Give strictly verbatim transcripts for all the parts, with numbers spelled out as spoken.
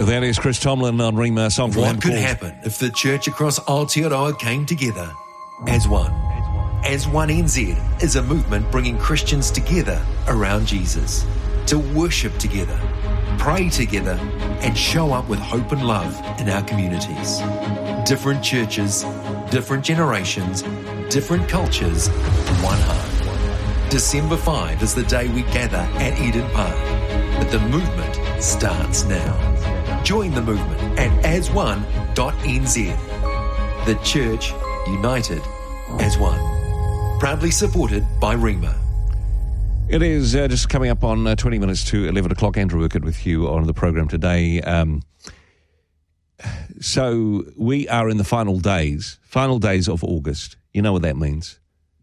That is Chris Tomlin on Rima, song from What him could called... happen if the church across Aotearoa came together as one? As One N Z is a movement bringing Christians together around Jesus, to worship together, pray together, and show up with hope and love in our communities. Different churches, different generations, different cultures, one heart. December fifth is the day we gather at Eden Park, but the movement starts now. Join the movement at as one dot n z. The church united as one. Proudly supported by Rima. It is uh, just coming up on uh, twenty minutes to eleven o'clock. Andrew Urquhart with you on the program today. Um, so we are in the final days, final days of August. You know what that means.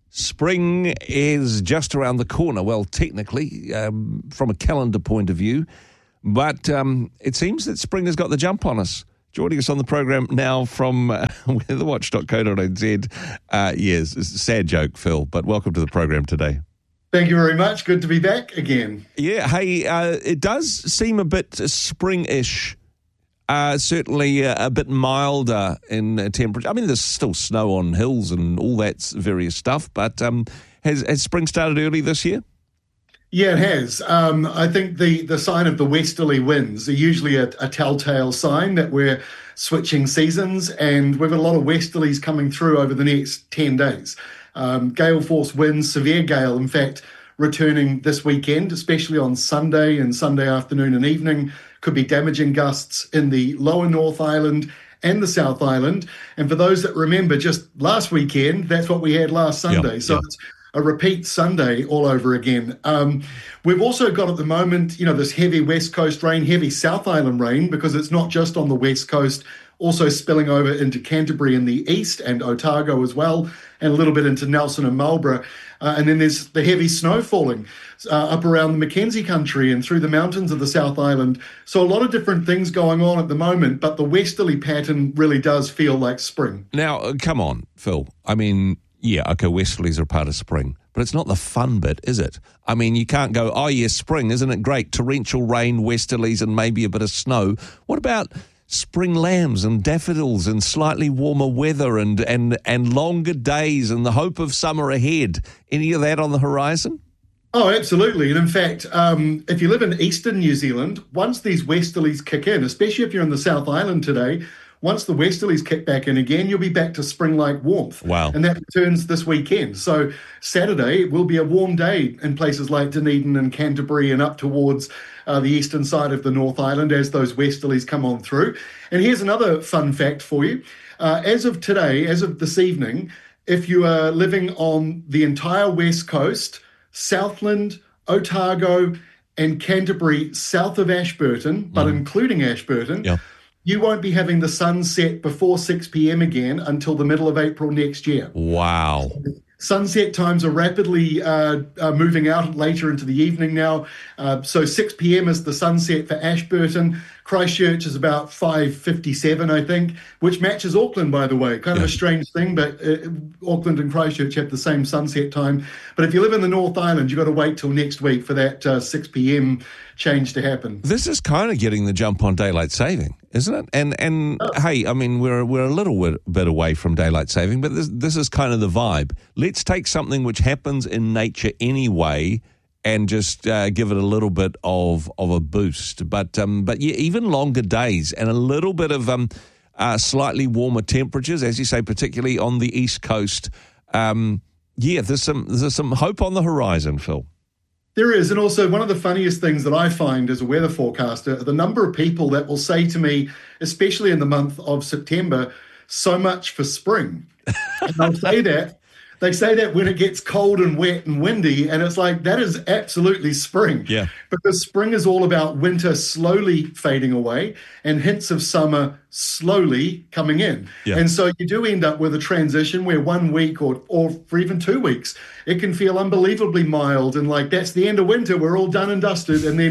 Spring is just around the corner. Well, technically, um, from a calendar point of view, but um, it seems that spring has got the jump on us. Joining us on the program now from uh, weatherwatch dot co dot n z. Uh, yes, it's a sad joke, Phil, but welcome to the program today. Thank you very much. Good to be back again. Yeah, hey, uh, it does seem a bit spring-ish, uh, certainly uh, a bit milder in uh, temperature. I mean, there's still snow on hills and all that various stuff, but um, has, has spring started early this year? Yeah, it has. Um, I think the, the sign of the westerly winds are usually a, a telltale sign that we're switching seasons, and we've got a lot of westerlies coming through over the next ten days. Um, gale force winds, severe gale, in fact, returning this weekend, especially on Sunday and Sunday afternoon and evening. Could be damaging gusts in the lower North Island and the South Island. And for those that remember, just last weekend, that's what we had last Sunday. Yep, so yep. it's a repeat Sunday all over again. Um, we've also got at the moment, you know, this heavy West Coast rain, heavy South Island rain, because it's not just on the West Coast, also spilling over into Canterbury in the east and Otago as well, and a little bit into Nelson and Marlborough. Uh, and then there's the heavy snow falling uh, up around the Mackenzie country and through the mountains of the South Island. So a lot of different things going on at the moment, but the westerly pattern really does feel like spring. Now, uh, come on, Phil. I mean, yeah, okay, westerlies are part of spring, but it's not the fun bit, is it? I mean, you can't go, oh, yes, spring, isn't it great? Torrential rain, westerlies, and maybe a bit of snow. What about spring lambs and daffodils and slightly warmer weather and, and, and longer days and the hope of summer ahead? Any of that on the horizon? Oh, absolutely. And in fact, um, if you live in eastern New Zealand, once these westerlies kick in, especially if you're in the South Island today, once the westerlies kick back in again, you'll be back to spring-like warmth. Wow. And that returns this weekend. So Saturday will be a warm day in places like Dunedin and Canterbury and up towards uh, the eastern side of the North Island as those westerlies come on through. And here's another fun fact for you. Uh, as of today, as of this evening, if you are living on the entire West Coast, Southland, Otago, and Canterbury south of Ashburton, but mm. including Ashburton, yeah. you won't be having the sun set before six p.m. again until the middle of April next year. Wow. Sunset times are rapidly uh, uh, moving out later into the evening now. Uh, so six p.m. is the sunset for Ashburton. Christchurch is about five fifty-seven, I think, which matches Auckland, by the way. Kind yeah. of a strange thing, but uh, Auckland and Christchurch have the same sunset time. But if you live in the North Island, you've got to wait till next week for that uh, six p.m. change to happen. This is kind of getting the jump on daylight saving, isn't it? And and oh. hey, I mean, we're we're a little bit, bit away from daylight saving, but this this is kind of the vibe. Let's take something which happens in nature anyway and just uh, give it a little bit of of a boost. But um, but yeah, even longer days and a little bit of um, uh, slightly warmer temperatures, as you say, particularly on the East Coast. Um, yeah, there's some there's some hope on the horizon, Phil. There is, and also one of the funniest things that I find as a weather forecaster, the number of people that will say to me, especially in the month of September, so much for spring. And they'll say that. They say that when it gets cold and wet and windy, and it's like, that is absolutely spring. Yeah. Because spring is all about winter slowly fading away and hints of summer slowly coming in. Yeah. And so you do end up with a transition where one week or, or for even two weeks, it can feel unbelievably mild and like that's the end of winter, we're all done and dusted. And then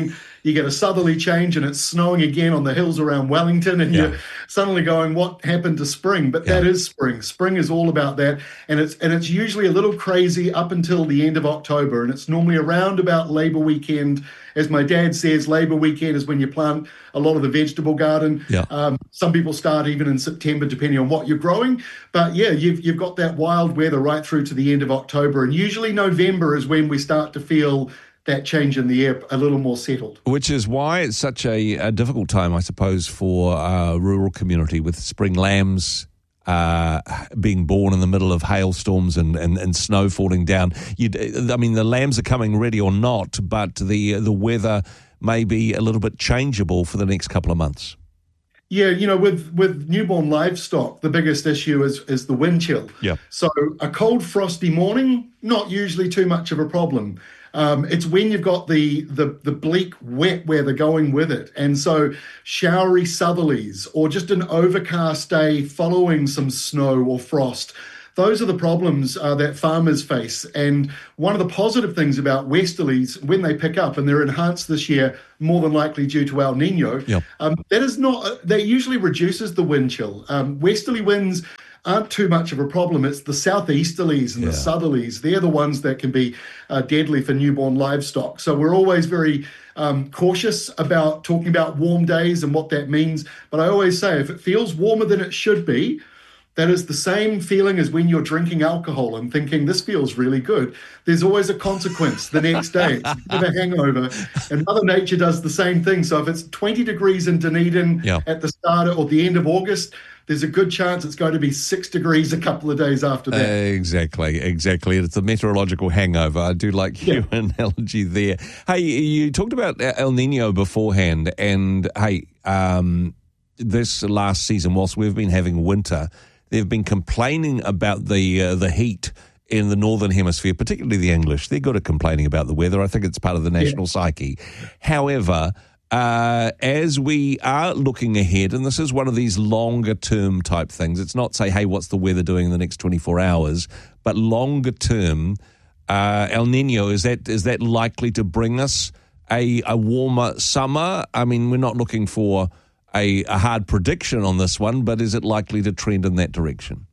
you get a southerly change and it's snowing again on the hills around Wellington, and Yeah. you're suddenly going, what happened to spring? But that Yeah. is spring. Spring is all about that, and it's and it's usually a little crazy up until the end of October, and it's normally around about Labour weekend. As my dad says, Labour weekend is when you plant a lot of the vegetable garden. Yeah. Um, some people start even in September, depending on what you're growing. But yeah, you've you've got that wild weather right through to the end of October, and usually November is when we start to feel that change in the air a little more settled. Which is why it's such a, a difficult time, I suppose, for a rural community with spring lambs uh, being born in the middle of hailstorms and, and, and snow falling down. You'd, I mean, the lambs are coming ready or not, but the the weather may be a little bit changeable for the next couple of months. Yeah, you know, with, with newborn livestock, the biggest issue is is the wind chill. Yeah. So a cold, frosty morning, not usually too much of a problem. Um, it's when you've got the, the the bleak, wet weather going with it. And so showery southerlies or just an overcast day following some snow or frost. Those are the problems uh, that farmers face. And one of the positive things about westerlies, when they pick up, and they're enhanced this year, more than likely due to El Nino, Yep. um, that is not, that usually reduces the wind chill. Um, westerly winds aren't too much of a problem. It's the southeasterlies and Yeah. the southerlies. They're the ones that can be uh, deadly for newborn livestock. So we're always very um, cautious about talking about warm days and what that means. But I always say, if it feels warmer than it should be, that is the same feeling as when you're drinking alcohol and thinking, this feels really good. There's always a consequence the next day. It's a bit of a hangover. And Mother Nature does the same thing. So if it's twenty degrees in Dunedin Yeah. at the start or the end of August, there's a good chance it's going to be six degrees a couple of days after that. Exactly, exactly. It's a meteorological hangover. I do like your Yeah. analogy there. Hey, you talked about El Nino beforehand, and hey, um, this last season, whilst we've been having winter, they've been complaining about the uh, the heat in the Northern Hemisphere, particularly the English. They're good at complaining about the weather. I think it's part of the national yeah. psyche. However, Uh, as we are looking ahead, and this is one of these longer term type things, it's not say, hey, what's the weather doing in the next twenty-four hours, but longer term, uh, El Nino, is that is that likely to bring us a, a warmer summer? I mean, we're not looking for a, a hard prediction on this one, but is it likely to trend in that direction?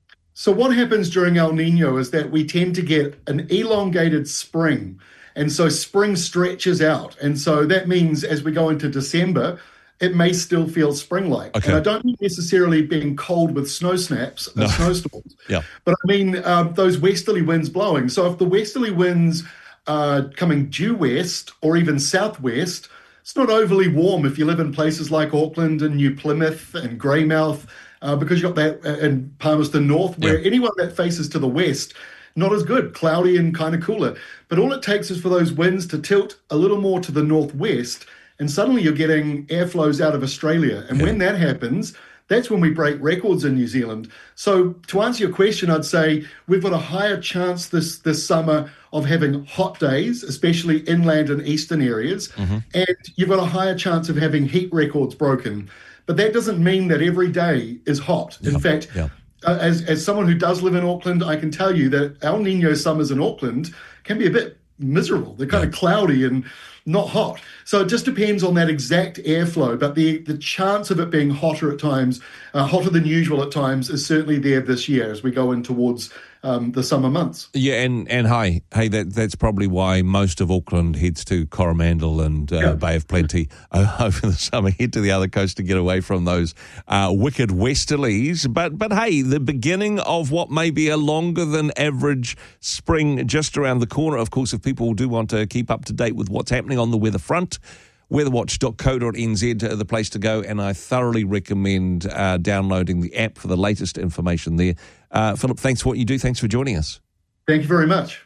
So what happens during El Nino is that we tend to get an elongated spring. And so spring stretches out. And so that means as we go into December, it may still feel spring-like. Okay. And I don't mean necessarily being cold with snow snaps and No. snowstorms, Yeah. but I mean um, those westerly winds blowing. So if the westerly winds are coming due west or even southwest, it's not overly warm if you live in places like Auckland and New Plymouth and Greymouth, uh, because you've got that uh, in Palmerston North, where Yeah. anyone that faces to the west, not as good, cloudy and kind of cooler. But all it takes is for those winds to tilt a little more to the northwest, and suddenly you're getting airflows out of Australia. And Yeah. when that happens, that's when we break records in New Zealand. So to answer your question, I'd say we've got a higher chance this, this summer of having hot days, especially inland and eastern areas. Mm-hmm. And you've got a higher chance of having heat records broken. But that doesn't mean that every day is hot. In Yeah. fact, Yeah. Uh, as as someone who does live in Auckland, I can tell you that El Nino summers in Auckland can be a bit miserable. They're kind Yeah. of cloudy and not hot. So it just depends on that exact airflow. But the, the chance of it being hotter at times, uh, hotter than usual at times, is certainly there this year as we go in towards um, the summer months. Yeah, and, and hey, hey, that that's probably why most of Auckland heads to Coromandel and uh, Yeah. Bay of Plenty uh, over the summer, head to the other coast to get away from those uh, wicked westerlies. But but hey, the beginning of what may be a longer than average spring just around the corner. Of course, if people do want to keep up to date with what's happening on the weather front, weatherwatch dot co dot n z are the place to go, and I thoroughly recommend uh, downloading the app for the latest information there. Uh, Philip, thanks for what you do. Thanks for joining us. Thank you very much.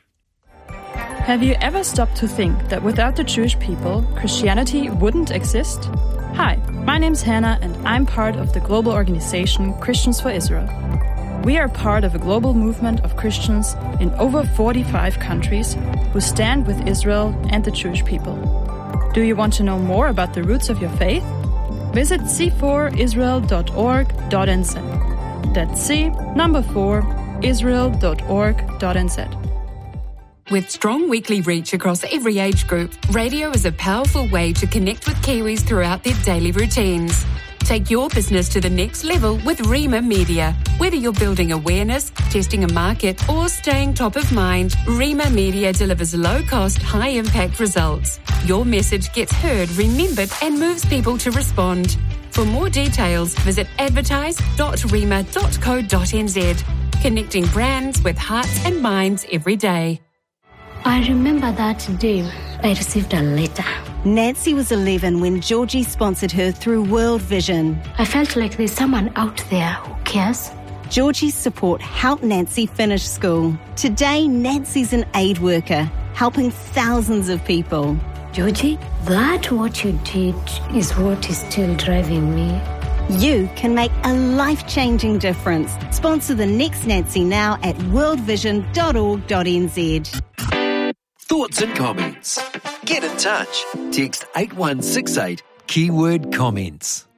Have you ever stopped to think that without the Jewish people, Christianity wouldn't exist? Hi, my name's Hannah, and I'm part of the global organization Christians for Israel. We are part of a global movement of Christians in over forty-five countries who stand with Israel and the Jewish people. Do you want to know more about the roots of your faith? Visit c four israel dot org dot n z. That's C, number four, israel dot org dot n z. With strong weekly reach across every age group, radio is a powerful way to connect with Kiwis throughout their daily routines. Take your business to the next level with Rima Media. Whether you're building awareness, testing a market, or staying top of mind, Rima Media delivers low-cost, high-impact results. Your message gets heard, remembered, and moves people to respond. For more details, visit advertise dot rima dot co dot n z. Connecting brands with hearts and minds every day. I remember that day I received a letter. Nancy was eleven when Georgie sponsored her through World Vision. I felt like there's someone out there who cares. Georgie's support helped Nancy finish school. Today, Nancy's an aid worker, helping thousands of people. Georgie, that what you did is what is still driving me. You can make a life-changing difference. Sponsor the next Nancy now at world vision dot org dot n z. Thoughts and comments. Get in touch. Text eight one six eight, keyword comments.